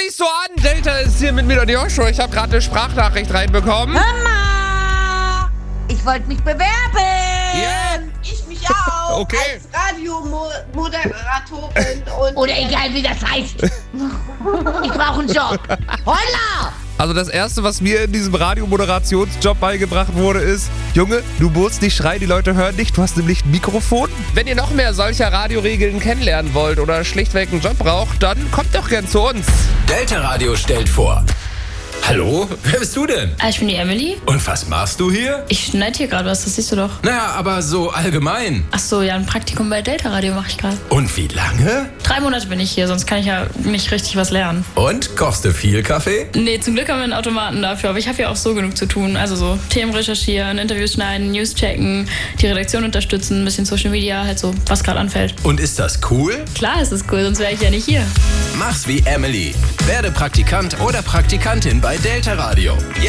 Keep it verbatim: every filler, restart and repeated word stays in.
nicht so an. Delta ist hier mit mir und Joshua. Ich habe gerade eine Sprachnachricht reinbekommen. Mama! Ich wollte mich bewerben. Ja. Ich mich auch. Okay. Als Radiomoderatorin und... Oder egal, wie das heißt. Ich brauche einen Job. Holla! Also das Erste, was mir in diesem Radiomoderationsjob beigebracht wurde, ist, Junge, du musst nicht schreien, die Leute hören dich, du hast nämlich ein Mikrofon. Wenn ihr noch mehr solcher Radioregeln kennenlernen wollt oder schlichtweg einen Job braucht, dann kommt doch gern zu uns. Delta Radio stellt vor. Hallo, wer bist du denn? Ah, ich bin die Emily. Und was machst du hier? Ich schneide hier gerade was, das siehst du doch. Naja, aber so allgemein. Ach so, ja, ein Praktikum bei Delta Radio mache ich gerade. Und wie lange? Drei Monate bin ich hier, sonst kann ich ja nicht richtig was lernen. Und, kochst du viel Kaffee? Nee, zum Glück haben wir einen Automaten dafür, aber ich habe ja auch so genug zu tun. Also so Themen recherchieren, Interviews schneiden, News checken, die Redaktion unterstützen, ein bisschen Social Media, halt so, was gerade anfällt. Und ist das cool? Klar ist es cool, sonst wäre ich ja nicht hier. Mach's wie Emily. Werde Praktikant oder Praktikantin bei Delta Radio.